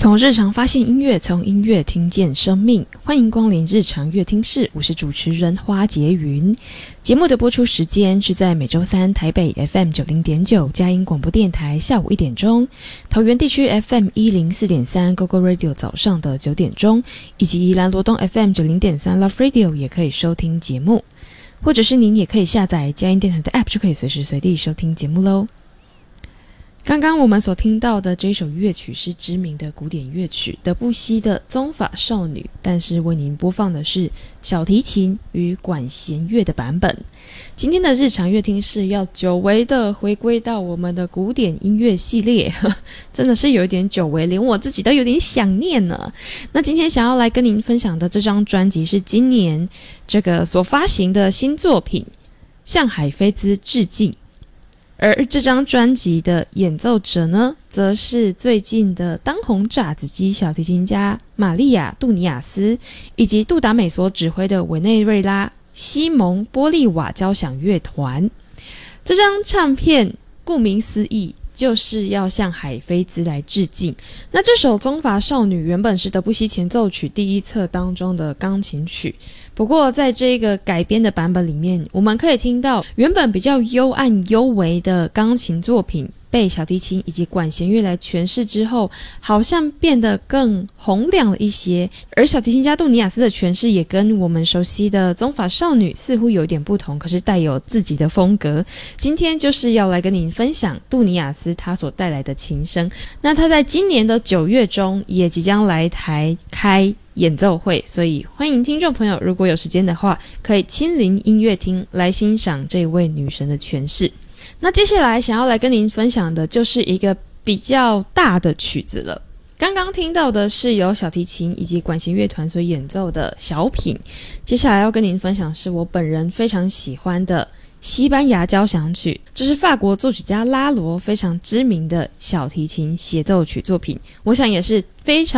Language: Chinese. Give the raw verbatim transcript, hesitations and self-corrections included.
从日常发现音乐，从音乐听见生命。欢迎光临日常乐听室，我是主持人花洁云。节目的播出时间是在每周三台北 F M 九十点九 佳音广播电台下午一点钟，桃园地区 F M 一零四点三 Go Go Radio 早上的九点钟，以及宜兰罗东 F M 九十点三 Love Radio 也可以收听节目，或者是您也可以下载佳音电台的 App 就可以随时随地收听节目咯。刚刚我们所听到的这首乐曲是知名的古典乐曲德布西的宗法少女，但是为您播放的是小提琴与管弦乐的版本。今天的日常乐听是要久违的回归到我们的古典音乐系列，真的是有一点久违，连我自己都有点想念呢。那今天想要来跟您分享的这张专辑是今年这个所发行的新作品，向海菲兹致敬。而这张专辑的演奏者呢，则是最近的当红炸子鸡小提琴家玛利亚·杜尼亚斯，以及杜达美所指挥的委内瑞拉西蒙波利瓦交响乐团。这张唱片顾名思义就是要向海菲兹来致敬。那这首宗法少女原本是德布西前奏曲第一册当中的钢琴曲，不过在这个改编的版本里面，我们可以听到原本比较幽暗幽微的钢琴作品被小提琴以及管弦乐来诠释之后，好像变得更洪亮了一些。而小提琴家杜尼亚斯的诠释也跟我们熟悉的宗法少女似乎有点不同，可是带有自己的风格。今天就是要来跟您分享杜尼亚斯他所带来的琴声。那他在今年的九月中也即将来台开演奏会，所以欢迎听众朋友如果有时间的话，可以亲临音乐厅来欣赏这位女神的诠释。那接下来想要来跟您分享的就是一个比较大的曲子了。刚刚听到的是由小提琴以及管弦乐团所演奏的小品，接下来要跟您分享是我本人非常喜欢的西班牙交响曲，这是法国作曲家拉罗非常知名的小提琴协奏曲作品，我想也是非常